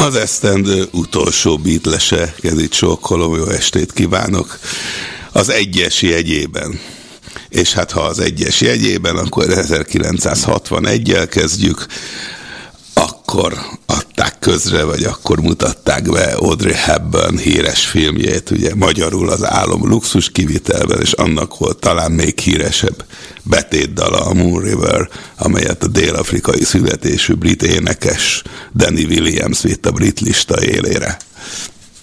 Az esztendő utolsó Beatlese, kezit csókolom, jó estét kívánok. Az egyes jegyében. És hát ha az egyes jegyében, akkor 1961-jel kezdjük, akkor adták közre, vagy akkor mutatták be Audrey Hepburn híres filmjét, ugye magyarul Az álom luxus kivitelben, és annak volt talán még híresebb betétdala, a Moon River, amelyet a dél-afrikai születésű brit énekes Danny Williams vitt a brit lista élére.